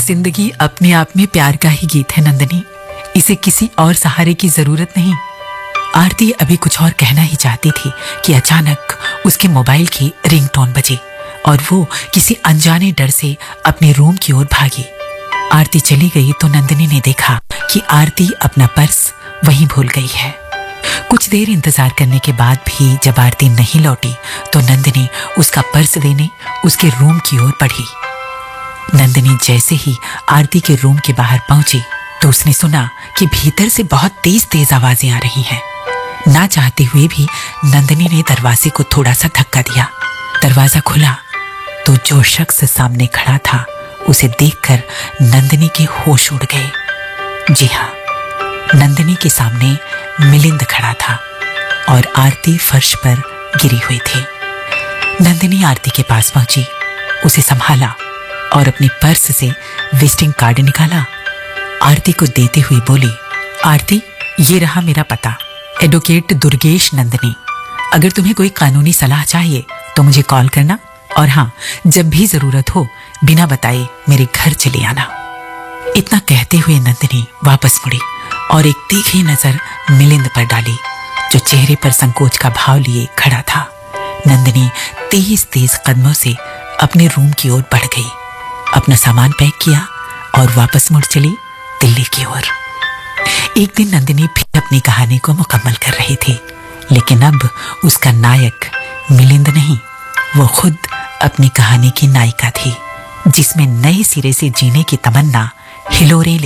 जिंदगी अपने आप में प्यार का ही गीत है नंदिनी, इसे किसी और सहारे की जरूरत नहीं। आरती अभी कुछ और कहना ही चाहती थी कि अचानक उसके मोबाइल की रिंगटोन बजी और वो किसी अनजाने डर से अपने रूम की ओर भागी। आरती चली गई तो नंदिनी ने देखा कि आरती अपना पर्स वहीं भूल गई है। कुछ देर इंतजार करने के बाद भी जब आरती नहीं लौटी तो नंदिनी उसका पर्स लेने उसके रूम की ओर बढ़ी। नंदिनी जैसे ही आरती के रूम के बाहर पहुंची तो उसने सुना कि भीतर से बहुत तेज तेज आवाजें आ रही हैं। ना चाहते हुए भी नंदिनी ने दरवाजे को थोड़ा सा धक्का दिया। दरवाजा खुला तो जो शख्स सामने खड़ा था उसे देखकर नंदिनी के होश उड़ गए। जी हाँ, नंदिनी के सामने मिलिंद खड़ा था और आरती फर्श पर गिरी हुई थी। नंदिनी आरती के पास पहुंची, उसे संभाला और अपने पर्स से विजिटिंग कार्ड निकाला। आरती को देते हुए बोली, आरती, ये रहा मेरा पता, एडवोकेट दुर्गेश नंदिनी। अगर तुम्हें कोई कानूनी सलाह चाहिए तो मुझे कॉल करना, और हाँ, जब भी जरूरत हो बिना बताए मेरे घर चले आना। इतना कहते हुए नंदिनी वापस मुड़ी और एक तीखी नजर मिलिंद पर डाली, जो चेहरे पर संकोच का भाव लिए खड़ा था। नंदिनी तेज तेज कदमों से अपने रूम की ओर बढ़ गई, अपना सामान पैक किया और वापस मुड़ चली दिल्ली की ओर। एक दिन नंदिनी फिर अपनी कहानी को मुकम्मल कर रही थी, लेकिन अब उसका नायक मिलिंद नहीं, वो खुद अपनी कहानी की नायिका थी, जिसमें नए सिरे से जीने की तमन्ना हिलोरे